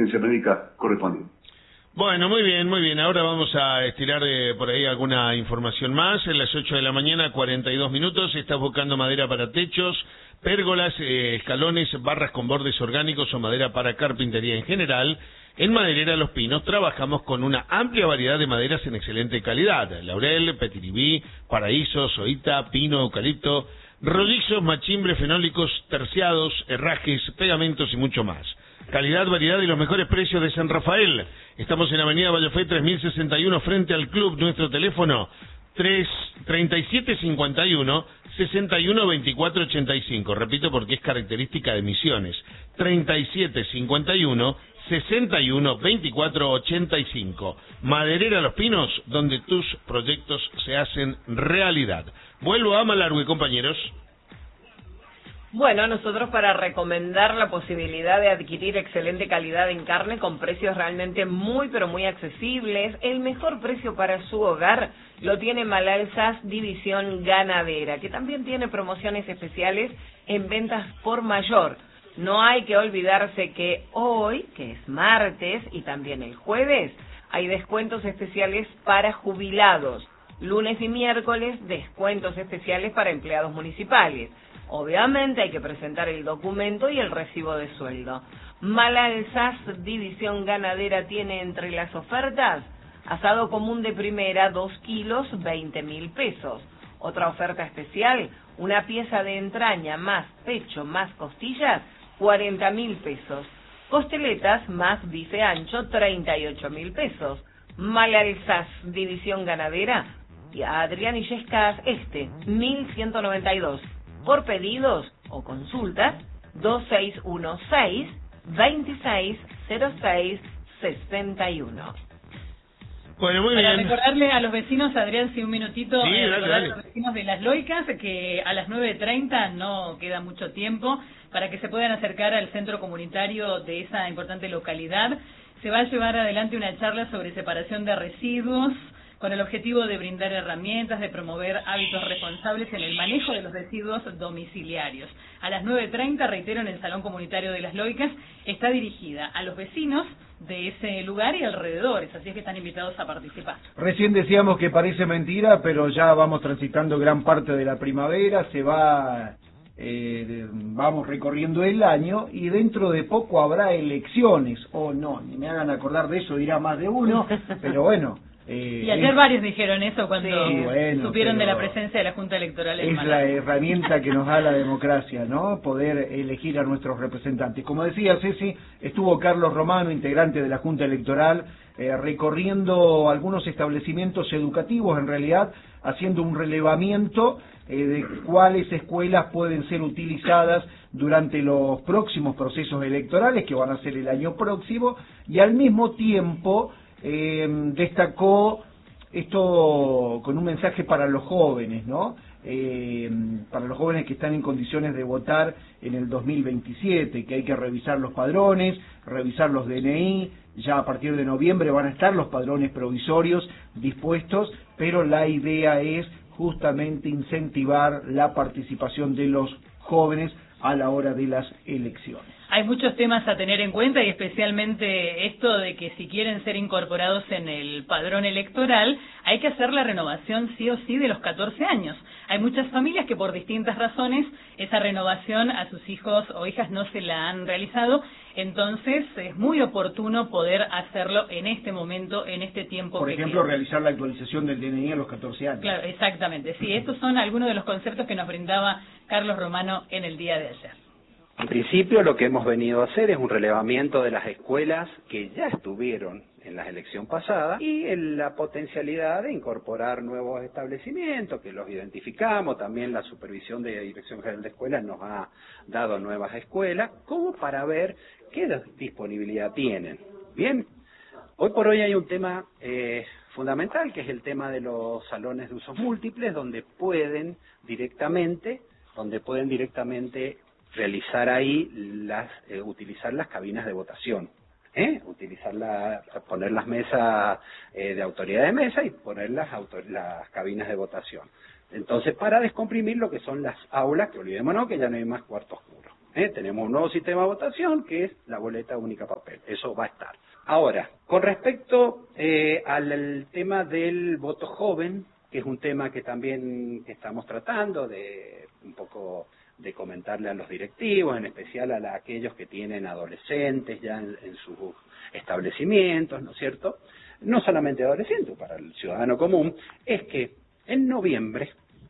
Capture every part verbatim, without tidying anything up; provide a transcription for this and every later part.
asistencia médica correspondiente. Bueno, muy bien, muy bien. Ahora vamos a estirar eh, por ahí alguna información más. En las ocho de la mañana, cuarenta y dos minutos. Estás buscando madera para techos, pérgolas, eh, escalones, barras con bordes orgánicos o madera para carpintería en general. En Maderera Los Pinos trabajamos con una amplia variedad de maderas en excelente calidad. Laurel, petiribí, paraíso, soita, pino, eucalipto, rollizos, machimbre, fenólicos, terciados, herrajes, pegamentos y mucho más. Calidad, variedad y los mejores precios de San Rafael. Estamos en Avenida Vallafé tres mil sesenta y uno frente al club. Nuestro teléfono treinta y siete cincuenta y uno, sesenta y uno veinticuatro ochenta y cinco. Repito porque es característica de Misiones. treinta y siete cincuenta y uno, sesenta y uno veinticuatro ochenta y cinco. Maderera Los Pinos, donde tus proyectos se hacen realidad. Vuelvo a Malargüe, compañeros. Bueno, nosotros para recomendar la posibilidad de adquirir excelente calidad en carne con precios realmente muy pero muy accesibles, el mejor precio para su hogar lo tiene Malalsas División Ganadera, que también tiene promociones especiales en ventas por mayor. No hay que olvidarse que hoy, que es martes, y también el jueves, hay descuentos especiales para jubilados. Lunes y miércoles, descuentos especiales para empleados municipales. Obviamente hay que presentar el documento y el recibo de sueldo. Malalsas División Ganadera tiene entre las ofertas asado común de primera, dos kilos, veinte mil pesos. Otra oferta especial, una pieza de entraña más pecho más costillas, cuarenta mil pesos. Costeletas más bife ancho, treinta y ocho mil pesos. Malalsas División Ganadera, y a Adrián Illescas Este, mil ciento noventa y dos. Por pedidos o consultas, dos seis uno seis, veintiséis cero seis sesenta y uno. Bueno, muy Para bien. recordarle a los vecinos, Adrián, si un minutito, Sí, eh, dale, recordar dale. a los vecinos de Las Loicas que a las nueve treinta no queda mucho tiempo para que se puedan acercar al centro comunitario de esa importante localidad. Se va a llevar adelante una charla sobre separación de residuos, con el objetivo de brindar herramientas, de promover hábitos responsables en el manejo de los residuos domiciliarios. A las nueve treinta, reitero, en el Salón Comunitario de Las Loicas, está dirigida a los vecinos de ese lugar y alrededores, así es que están invitados a participar. Recién decíamos que parece mentira, pero ya vamos transitando gran parte de la primavera, se va, eh, vamos recorriendo el año y dentro de poco habrá elecciones, o oh, no, ni me hagan acordar de eso, dirá más de uno, pero bueno. Eh, y ayer es, varios dijeron eso cuando sí, bueno, supieron de la presencia de la Junta Electoral en es Málaga. la herramienta que nos da la democracia, ¿no? Poder elegir a nuestros representantes. Como decía Ceci, estuvo Carlos Romano, integrante de la Junta Electoral, eh, recorriendo algunos establecimientos educativos, en realidad haciendo un relevamiento eh, de cuáles escuelas pueden ser utilizadas durante los próximos procesos electorales, que van a ser el año próximo, y al mismo tiempo Eh, destacó esto con un mensaje para los jóvenes, ¿no? Eh, para los jóvenes que están en condiciones de votar en el dos mil veintisiete, que hay que revisar los padrones, revisar los D N I, ya a partir de noviembre van a estar los padrones provisorios dispuestos, pero la idea es justamente incentivar la participación de los jóvenes a la hora de las elecciones. Hay muchos temas a tener en cuenta y especialmente esto de que si quieren ser incorporados en el padrón electoral hay que hacer la renovación sí o sí de los catorce años. Hay muchas familias que por distintas razones esa renovación a sus hijos o hijas no se la han realizado, entonces es muy oportuno poder hacerlo en este momento, en este tiempo. Por que ejemplo, queda. realizar la actualización del D N I a los catorce años. Claro, exactamente. Sí, estos son algunos de los conceptos que nos brindaba Carlos Romano en el día de ayer. En principio lo que hemos venido a hacer es un relevamiento de las escuelas que ya estuvieron en la elección pasada y en la potencialidad de incorporar nuevos establecimientos que los identificamos. También la supervisión de Dirección General de Escuelas nos ha dado nuevas escuelas como para ver qué disponibilidad tienen. Bien, hoy por hoy hay un tema eh, fundamental que es el tema de los salones de usos múltiples donde pueden directamente, donde pueden directamente realizar ahí las, eh, utilizar las cabinas de votación, ¿eh? utilizar la, poner las mesas eh, de autoridad de mesa y poner las, autor las cabinas de votación. Entonces, para descomprimir lo que son las aulas, que olvidémonos que ya no hay más cuarto oscuro, ¿eh? Tenemos un nuevo sistema de votación que es la boleta única papel. Eso va a estar. Ahora, con respecto eh, al, al tema del voto joven, que es un tema que también que estamos tratando de un poco de comentarle a los directivos, en especial a, la, a aquellos que tienen adolescentes ya en, en sus establecimientos, ¿no es cierto? No solamente adolescentes, para el ciudadano común, es que en noviembre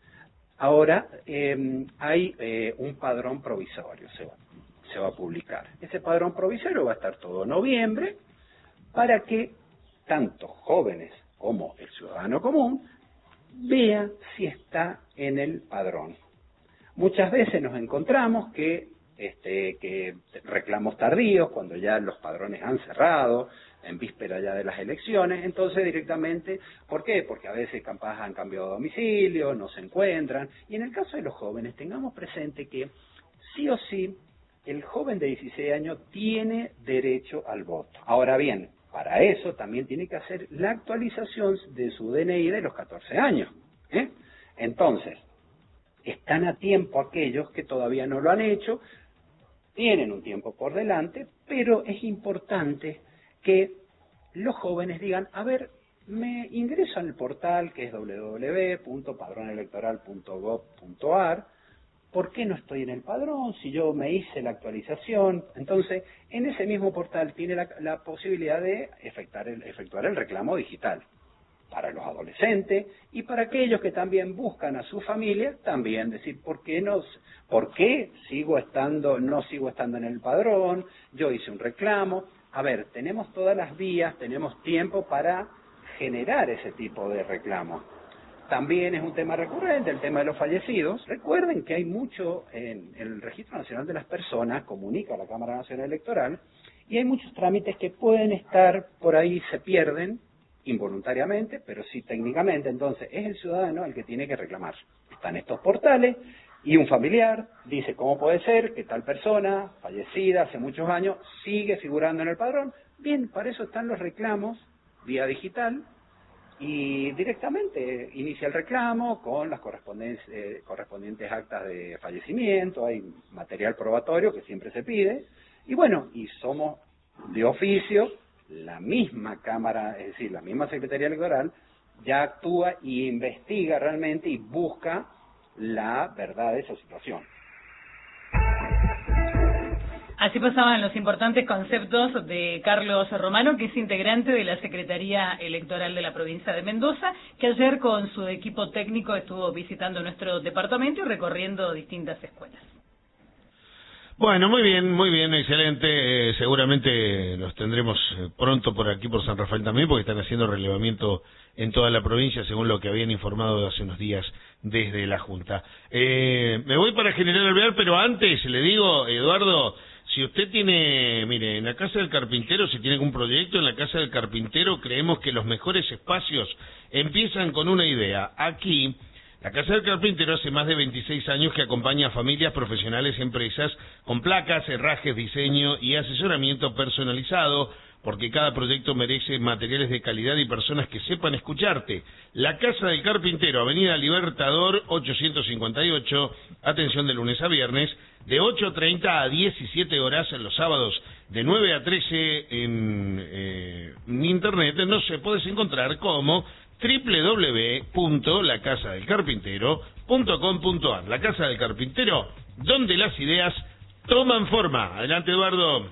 ahora eh, hay eh, un padrón provisorio, se va, se va a publicar. Ese padrón provisorio va a estar todo noviembre para que tanto jóvenes como el ciudadano común vea si está en el padrón. Muchas veces nos encontramos que, este, que reclamos tardíos, cuando ya los padrones han cerrado, en víspera ya de las elecciones, entonces directamente, ¿por qué? Porque a veces capaz han cambiado de domicilio, no se encuentran, y en el caso de los jóvenes tengamos presente que sí o sí el joven de dieciséis años tiene derecho al voto. Ahora bien, para eso también tiene que hacer la actualización de su D N I de los catorce años, ¿eh? Entonces, están a tiempo aquellos que todavía no lo han hecho, tienen un tiempo por delante, pero es importante que los jóvenes digan, a ver, me ingreso al portal que es doble u doble u doble u punto padrón electoral punto gov punto a r, ¿por qué no estoy en el padrón si yo me hice la actualización? Entonces, en ese mismo portal tiene la, la posibilidad de efectuar el, efectuar el reclamo digital. Para los adolescentes y para aquellos que también buscan a su familia, también decir, ¿por qué no, por qué sigo estando, no sigo estando en el padrón? Yo hice un reclamo. A ver, tenemos todas las vías, tenemos tiempo para generar ese tipo de reclamos. También es un tema recurrente el tema de los fallecidos. Recuerden que hay mucho en el Registro Nacional de las Personas, comunica la Cámara Nacional Electoral, y hay muchos trámites que pueden estar por ahí, se pierden involuntariamente, pero sí técnicamente. Entonces es el ciudadano el que tiene que reclamar. Están estos portales y un familiar dice, ¿cómo puede ser que tal persona, fallecida hace muchos años, sigue figurando en el padrón? Bien, para eso están los reclamos vía digital y directamente inicia el reclamo con las correspondientes, eh, correspondientes actas de fallecimiento, hay material probatorio que siempre se pide, y bueno, y somos de oficio, la misma Cámara, es decir, la misma Secretaría Electoral, ya actúa y investiga realmente y busca la verdad de esa situación. Así pasaban los importantes conceptos de Carlos Romano, que es integrante de la Secretaría Electoral de la provincia de Mendoza, que ayer con su equipo técnico estuvo visitando nuestro departamento y recorriendo distintas escuelas. Bueno, muy bien, muy bien, excelente. Eh, seguramente los tendremos pronto por aquí, por San Rafael también, porque están haciendo relevamiento en toda la provincia, según lo que habían informado hace unos días desde la Junta. Eh, me voy para General Alvear, pero antes le digo, Eduardo, si usted tiene, mire, en la Casa del Carpintero, si tiene algún proyecto, en la Casa del Carpintero creemos que los mejores espacios empiezan con una idea. Aquí, la Casa del Carpintero hace más de veintiséis años que acompaña a familias, profesionales y empresas con placas, herrajes, diseño y asesoramiento personalizado, porque cada proyecto merece materiales de calidad y personas que sepan escucharte. La Casa del Carpintero, Avenida Libertador ochocientos cincuenta y ocho, atención de lunes a viernes, de ocho treinta a diecisiete horas, en los sábados de nueve a trece en, eh, en internet, no se puedes encontrar como doble u doble u doble u punto la casa del carpintero punto com punto a r. La Casa del Carpintero, donde las ideas toman forma. Adelante, Eduardo.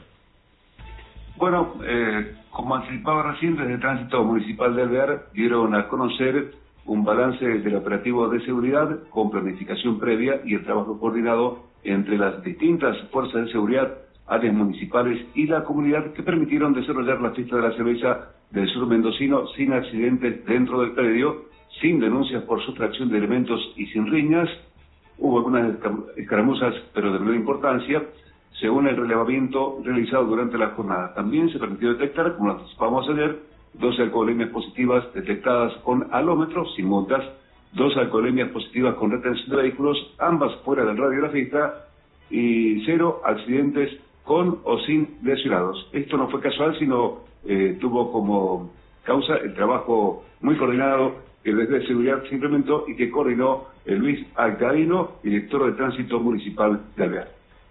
Bueno, eh, como anticipaba recién, desde el Tránsito Municipal de Alvear dieron a conocer un balance del operativo de seguridad con planificación previa y el trabajo coordinado entre las distintas fuerzas de seguridad, áreas municipales y la comunidad que permitieron desarrollar la fiesta de la cerveza del sur mendocino sin accidentes dentro del predio, sin denuncias por sustracción de elementos y sin riñas. Hubo algunas escaramuzas, pero de menor importancia, según el relevamiento realizado durante la jornada. También se permitió detectar, como lo anticipamos ayer, doce alcoholemias positivas detectadas con alómetros sin multas, dos alcoholemias positivas con retención de vehículos, ambas fuera del radio de la fiesta, y cero accidentes con o sin lesionados. Esto no fue casual, sino eh, tuvo como causa el trabajo muy coordinado que desde Seguridad se implementó y que coordinó eh, Luis Alcadino, director de Tránsito Municipal de Alvear.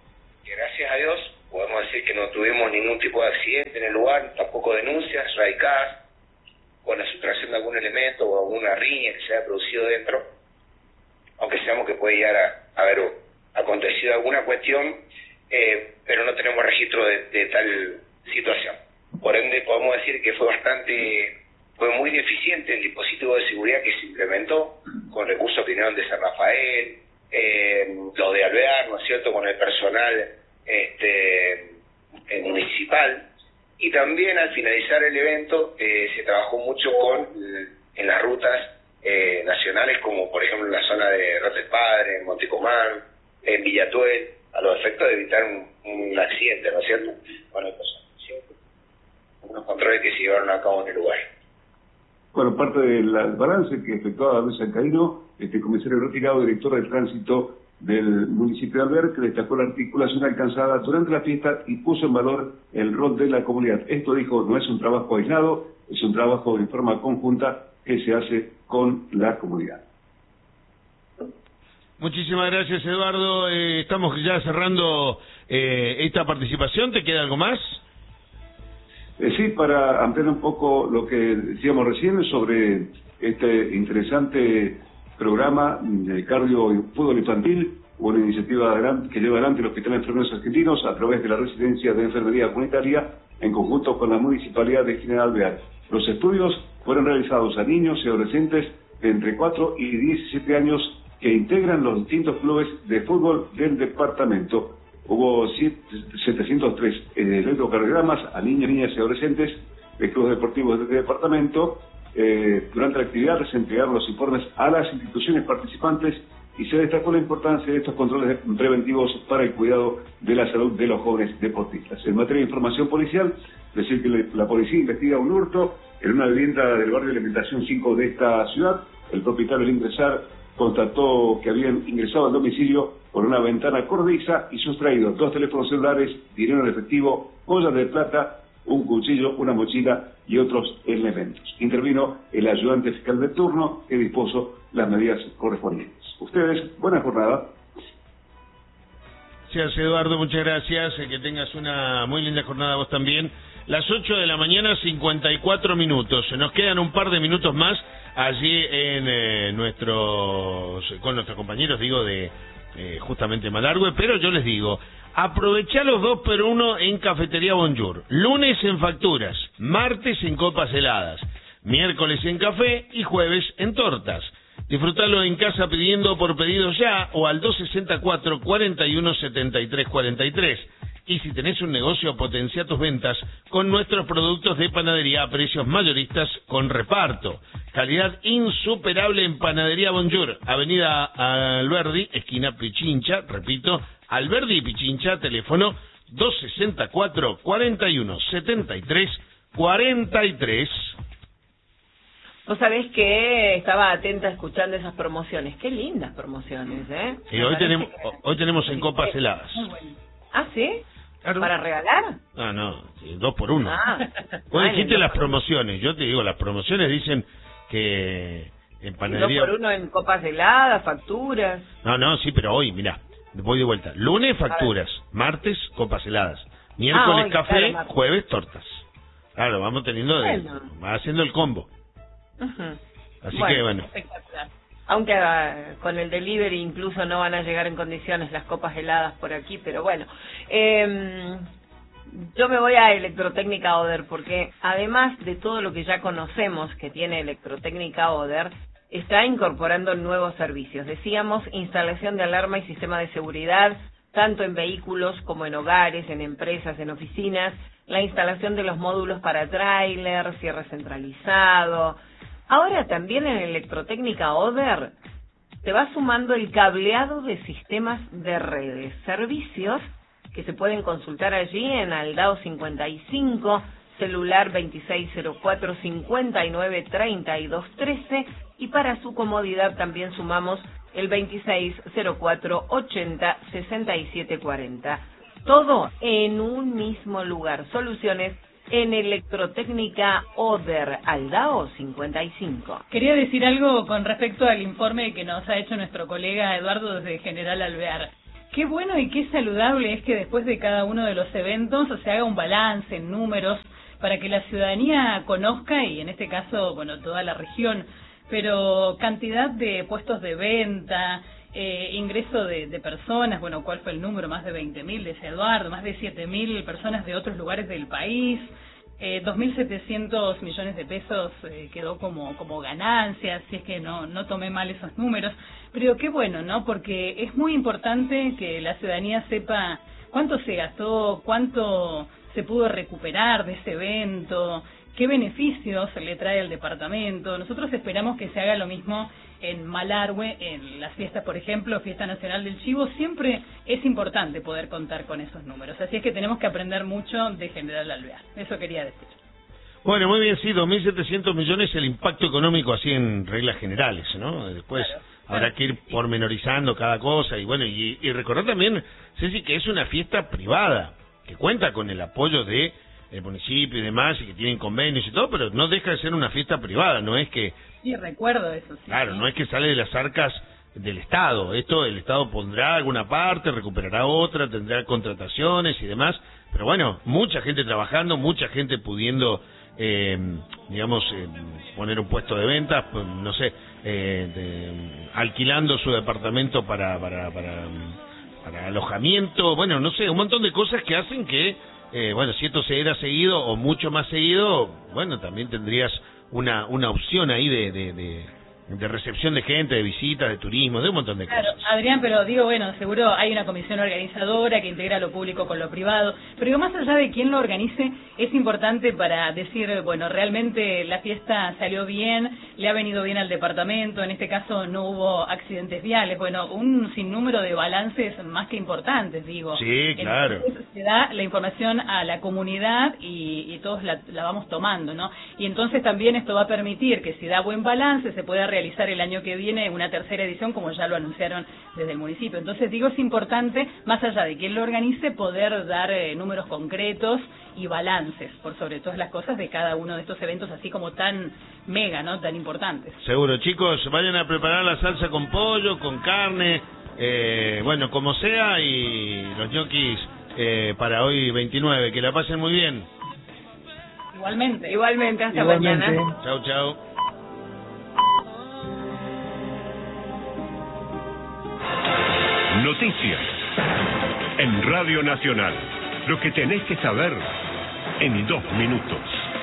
que gracias a Dios podemos decir que no tuvimos ningún tipo de accidente en el lugar, tampoco denuncias radicadas con la sustracción de algún elemento o alguna riña que se haya producido dentro, aunque sabemos que puede llegar a, a haber acontecido alguna cuestión, eh, pero no tenemos registro de, de tal situación. Por ende podemos decir que fue bastante, fue muy deficiente el dispositivo de seguridad que se implementó con recursos que vinieron de San Rafael, eh, lo de Alvear, ¿no es cierto?, con el personal este eh, municipal, y también al finalizar el evento eh, se trabajó mucho con en las rutas eh, nacionales, como por ejemplo en la zona de Rota del Padre, en Montecomán, en Villatuel, a los efectos de evitar un, un accidente, ¿no es cierto?, con el personal, unos controles que se llevaron a cabo en el lugar. Bueno, parte del balance que efectuaba Luis Alcaíno, este comisario retirado, director del tránsito del municipio de Alvear, que destacó la articulación alcanzada durante la fiesta y puso en valor el rol de la comunidad. Esto, dijo, no es un trabajo aislado, es un trabajo en forma conjunta que se hace con la comunidad. Muchísimas gracias, Eduardo. Eh, estamos ya cerrando eh, esta participación. ¿Te queda algo más? Eh, sí, para ampliar un poco lo que decíamos recién sobre este interesante programa de cardio y fútbol infantil, una iniciativa que lleva adelante el Hospital de Enfermeros Argentinos a través de la Residencia de Enfermería Comunitaria en conjunto con la Municipalidad de General Alvear. Los estudios fueron realizados a niños y adolescentes de entre cuatro y diecisiete años que integran los distintos clubes de fútbol del departamento. Hubo setecientos tres eh, electrocardiogramas a niños, niñas y adolescentes de clubes deportivos de este departamento. Eh, durante la actividad se entregaron los informes a las instituciones participantes y se destacó la importancia de estos controles preventivos para el cuidado de la salud de los jóvenes deportistas. En materia de información policial, decir que la policía investiga un hurto en una vivienda del barrio de Alimentación cinco de esta ciudad. El propietario al ingresar constató que habían ingresado al domicilio por una ventana corrediza y sustraído dos teléfonos celulares, dinero en efectivo, joyas de plata, un cuchillo, una mochila y otros elementos. Intervino el ayudante fiscal de turno que dispuso las medidas correspondientes. Ustedes, buena jornada. Gracias, Eduardo, muchas gracias. Que tengas una muy linda jornada vos también. Las ocho de la mañana, cincuenta y cuatro minutos. Nos quedan un par de minutos más allí en eh, nuestros, con nuestros compañeros, digo, de eh, justamente Malargüe, pero yo les digo, aprovechá los dos por uno en Cafetería Bonjour. Lunes en facturas, martes en copas heladas, miércoles en café y jueves en tortas. Disfrutalo en casa pidiendo por pedido ya o al dos sesenta y cuatro, cuarenta y uno, setenta y tres cuarenta y tres. Y si tenés un negocio, potencia tus ventas con nuestros productos de panadería a precios mayoristas con reparto. Calidad insuperable en Panadería Bonjour, Avenida Alberdi, esquina Pichincha, repito, Alberdi y Pichincha, teléfono dos sesenta y cuatro, cuarenta y uno, setenta y tres cuarenta y tres. Vos sabés que estaba atenta escuchando esas promociones. Qué lindas promociones, ¿eh? Y hoy tenemos, que... hoy tenemos en copas heladas. ¿Ah, sí? Claro. ¿Para regalar? Ah, no, sí, dos por uno. Ah, Vos vale, dijiste las por promociones, yo te digo, las promociones dicen que en panadería... Dos por uno en copas heladas, facturas. No, no, sí, pero hoy, mirá, voy de vuelta. Lunes, facturas, martes, copas heladas, miércoles, ah, hoy, café, claro, jueves, tortas. Claro, vamos teniendo, bueno. de, va haciendo el combo. Uh-huh. Así bueno, que, bueno. Espectacular. Aunque uh, con el delivery incluso no van a llegar en condiciones las copas heladas por aquí, pero bueno. Eh, yo me voy a Electrotécnica Oder porque además de todo lo que ya conocemos que tiene Electrotécnica Oder, está incorporando nuevos servicios. Decíamos, instalación de alarma y sistema de seguridad, tanto en vehículos como en hogares, en empresas, en oficinas, la instalación de los módulos para tráiler, cierre centralizado. Ahora también en Electrotécnica Oder te va sumando el cableado de sistemas de redes, servicios que se pueden consultar allí en Aldao cincuenta y cinco, celular veintiséis cero cuatro, cincuenta y nueve, treinta y dos trece, y para su comodidad también sumamos el veintiséis cero cuatro, ochenta, sesenta y siete cuarenta. Todo en un mismo lugar. Soluciones en Electrotécnica Oder, Aldao cincuenta y cinco. Quería decir algo con respecto al informe que nos ha hecho nuestro colega Eduardo desde General Alvear. Qué bueno y qué saludable es que después de cada uno de los eventos se haga un balance en números para que la ciudadanía conozca, y en este caso, bueno, toda la región, pero cantidad de puestos de venta, eh, ingreso de, de personas, bueno, ¿cuál fue el número? Más de veinte mil, decía Eduardo, más de siete mil personas de otros lugares del país. Eh, dos mil setecientos millones de pesos eh, quedó como como ganancia, si es que no no tomé mal esos números, pero qué bueno, ¿no? Porque es muy importante que la ciudadanía sepa cuánto se gastó, cuánto se pudo recuperar de ese evento, qué beneficios le trae al departamento. Nosotros esperamos que se haga lo mismo en Malargüe, en las fiestas, por ejemplo, Fiesta Nacional del Chivo. Siempre es importante poder contar con esos números, así es que tenemos que aprender mucho de General Alvear. Eso quería decir. Bueno, muy bien, sí, dos mil setecientos millones el impacto económico así en reglas generales, ¿no? Después Claro, habrá claro. que ir pormenorizando cada cosa y bueno, y, y recordar también, Ceci, que es una fiesta privada, que cuenta con el apoyo de el municipio y demás, y que tienen convenios y todo, pero no deja de ser una fiesta privada, no es que... Sí, recuerdo eso, sí. Claro, no es que sale de las arcas del Estado, esto el Estado pondrá alguna parte, recuperará otra, tendrá contrataciones y demás, pero bueno, mucha gente trabajando, mucha gente pudiendo, eh, digamos, eh, poner un puesto de ventas, pues, no sé, eh, de, alquilando su departamento para, para, para, para alojamiento, bueno, no sé, un montón de cosas que hacen que, eh, bueno, si esto se diera seguido o mucho más seguido, bueno, también tendrías una una opción ahí de, de, de, de recepción de gente, de visitas, de turismo, de un montón de Claro, cosas. Adrián, pero digo, bueno, seguro hay una comisión organizadora que integra lo público con lo privado, pero digo, más allá de quién lo organice, es importante para decir, bueno, realmente la fiesta salió bien, le ha venido bien al departamento, en este caso no hubo accidentes viales, bueno, un sinnúmero de balances más que importantes, digo. Sí, claro. Entonces, se da la información a la comunidad y, y todos la, la vamos tomando, ¿no? Y entonces también esto va a permitir que si da buen balance se pueda realizar el año que viene una tercera edición, como ya lo anunciaron desde el municipio. Entonces digo, es importante, más allá de quien lo organice, poder dar eh, números concretos y balances, por sobre todas las cosas, de cada uno de estos eventos así como tan mega, ¿no? Tan importantes. Seguro, chicos, vayan a preparar la salsa con pollo, con carne, eh, bueno, como sea, y los ñoquis eh, para hoy veintinueve. Que la pasen muy bien. Igualmente. Igualmente, hasta Igualmente. mañana. Chau, chau. Noticias en Radio Nacional. Lo que tenés que saber en dos minutos.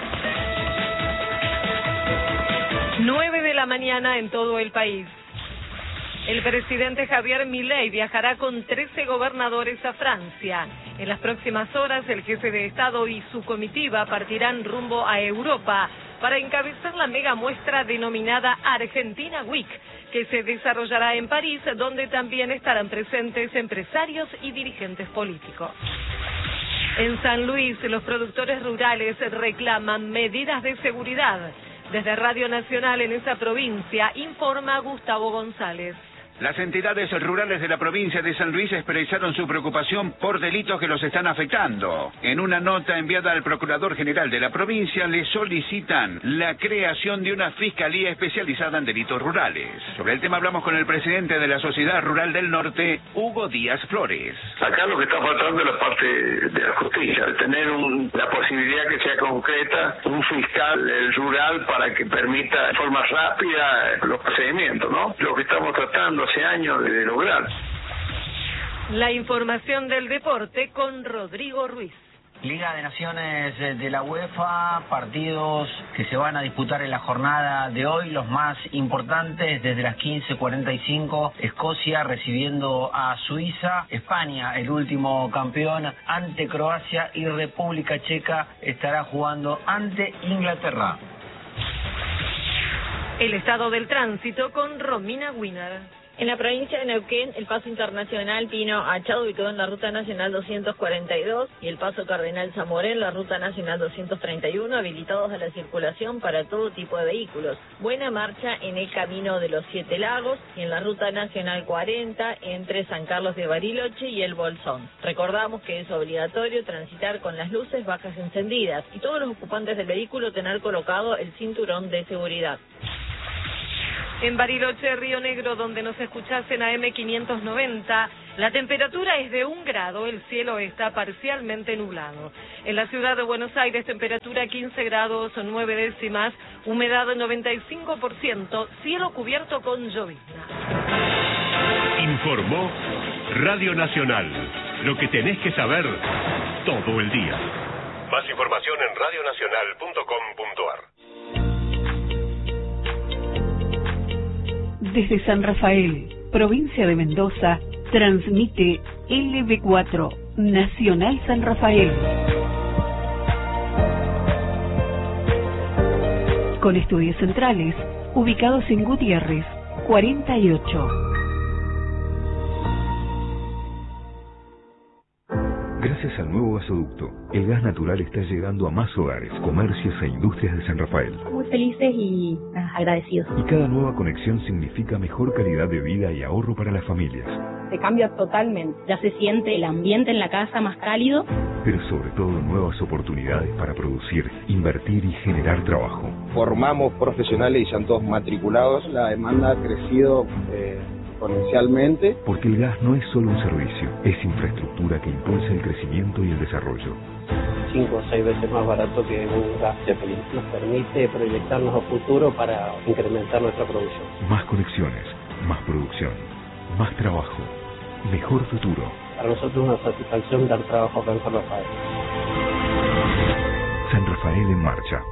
nueve de la mañana en todo el país. El presidente Javier Milei viajará con trece gobernadores a Francia. En las próximas horas, el jefe de Estado y su comitiva partirán rumbo a Europa para encabezar la mega muestra denominada Argentina Week, que se desarrollará en París, donde también estarán presentes empresarios y dirigentes políticos. En San Luis, los productores rurales reclaman medidas de seguridad. Desde Radio Nacional en esa provincia, informa Gustavo González. Las entidades rurales de la provincia de San Luis expresaron su preocupación por delitos que los están afectando. En una nota enviada al Procurador General de la provincia, le solicitan la creación de una fiscalía especializada en delitos rurales. Sobre el tema hablamos con el presidente de la Sociedad Rural del Norte, Hugo Díaz Flores. Acá lo que está faltando es la parte de la justicia, de tener un, la posibilidad que sea concreta, un fiscal eh, rural para que permita de forma rápida los procedimientos, ¿no? Lo que estamos tratando hace años de lograr. La información del deporte con Rodrigo Ruiz. Liga de Naciones de la UEFA, partidos que se van a disputar en la jornada de hoy, los más importantes desde las quince cuarenta y cinco, Escocia recibiendo a Suiza, España, el último campeón, ante Croacia, y República Checa estará jugando ante Inglaterra. El estado del tránsito con Romina Wiener. En la provincia de Neuquén, el paso internacional Pino Achado ubicado en la ruta nacional doscientos cuarenta y dos y el paso Cardenal Zamoré en la ruta nacional doscientos treinta y uno habilitados a la circulación para todo tipo de vehículos. Buena marcha en el camino de los Siete Lagos y en la ruta nacional cuarenta entre San Carlos de Bariloche y El Bolsón. Recordamos que es obligatorio transitar con las luces bajas encendidas y todos los ocupantes del vehículo tener colocado el cinturón de seguridad. En Bariloche, Río Negro, donde nos escuchás en A M quinientos noventa, La temperatura es de un grado, el cielo está parcialmente nublado. En la ciudad de Buenos Aires, temperatura quince grados, nueve décimas, humedad noventa y cinco por ciento, cielo cubierto con llovizna. Informó Radio Nacional. Lo que tenés que saber todo el día. Más información en radio nacional punto com punto ar. Desde San Rafael, provincia de Mendoza, transmite L B cuatro, Nacional San Rafael. Con estudios centrales, ubicados en Gutiérrez, cuarenta y ocho. Gracias al nuevo gasoducto, el gas natural está llegando a más hogares, comercios e industrias de San Rafael. Muy felices y ah, agradecidos. Y cada nueva conexión significa mejor calidad de vida y ahorro para las familias. Se cambia totalmente. Ya se siente el ambiente en la casa más cálido. Pero sobre todo nuevas oportunidades para producir, invertir y generar trabajo. Formamos profesionales y ya todos matriculados. La demanda ha crecido eh, exponencialmente. Porque el gas no es solo un servicio, es infraestructura que impulsa el crecimiento y el desarrollo. Cinco o seis veces más barato que un gas Zeppelin. Nos permite proyectarnos a futuro para incrementar nuestra producción. Más conexiones, más producción, más trabajo, mejor futuro. Para nosotros es una satisfacción dar trabajo acá en San Rafael. San Rafael en marcha.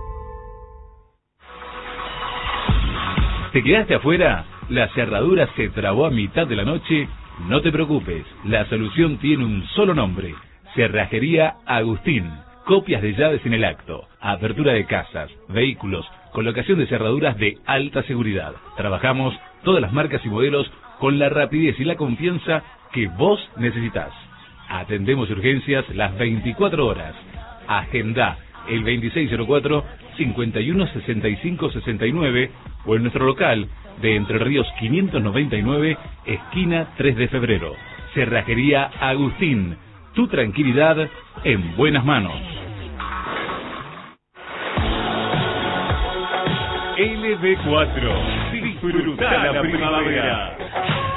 ¿Te quedaste afuera? ¿La cerradura se trabó a mitad de la noche? No te preocupes, la solución tiene un solo nombre. Cerrajería Agustín. Copias de llaves en el acto, apertura de casas, vehículos, colocación de cerraduras de alta seguridad. Trabajamos todas las marcas y modelos con la rapidez y la confianza que vos necesitas. Atendemos urgencias las veinticuatro horas. Agenda el veintiséis cero cuatro, cincuenta y uno sesenta y cinco sesenta y nueve o en nuestro local de Entre Ríos quinientos noventa y nueve, esquina tres de febrero. Cerrajería Agustín. Tu tranquilidad en buenas manos. L B cuatro. Disfruta la primavera.